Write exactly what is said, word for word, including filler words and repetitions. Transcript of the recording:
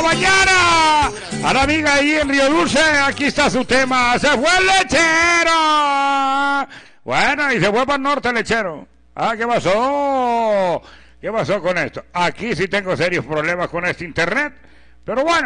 mañana. A la amiga ahí en Río Dulce, aquí está su tema. Se fue el lechero. Bueno, y se fue para el norte el lechero. Ah, ¿qué pasó? ¿Qué pasó con esto? Aquí sí tengo serios problemas con este internet, pero bueno.